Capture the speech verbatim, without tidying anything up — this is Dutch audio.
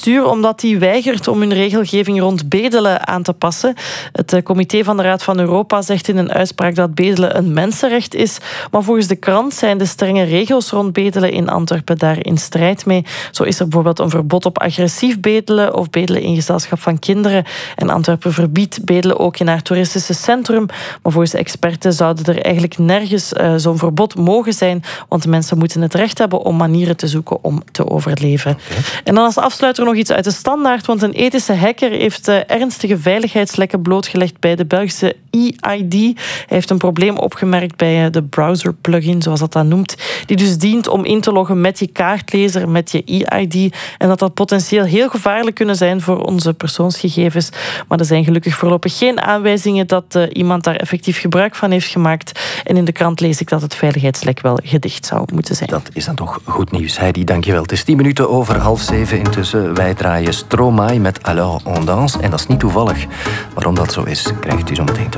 bestuur omdat die weigert om hun regelgeving rond bedelen aan te passen. Het uh, comité van de Raad van Europa zegt in een uitspraak dat bedelen een mensenrecht is. Maar volgens de krant zijn de strenge regels rond bedelen in Antwerpen daar in strijd mee. Zo is er bijvoorbeeld een verbod op agressief bedelen of bedelen in gezelschap van kinderen. En Antwerpen verbiedt bedelen ook in haar toeristische centrum. Maar volgens de experten zouden er eigenlijk nergens uh, zo'n verbod mogen zijn, want mensen moeten het recht hebben om manieren te zoeken om te overleven. Okay. En dan als afsluiter nog iets uit de Standaard, want een ethische hacker heeft uh, ernstige veiligheidslekken blootgelegd bij de Belgische E I D. Hij heeft een probleem opgemerkt bij uh, de browser-plugin, zoals dat dan noemt, die dus dient om in te loggen met je kaartlezer, met je E I D. En dat dat potentieel heel gevaarlijk kunnen zijn voor onze persoonsgegevens. Maar er zijn gelukkig voorlopig geen aanwijzingen dat uh, iemand daar effectief gebruik van heeft gemaakt. En in de krant lees ik dat het veiligheidslek wel gedicht zou moeten zijn. Dat is dan toch goed nieuws. Heidi, dankjewel. Het is tien minuten over half zeven intussen. Wij draaien Stromae met Alors on danse. En dat is niet toevallig. Waarom dat zo is, krijgt u zo meteen te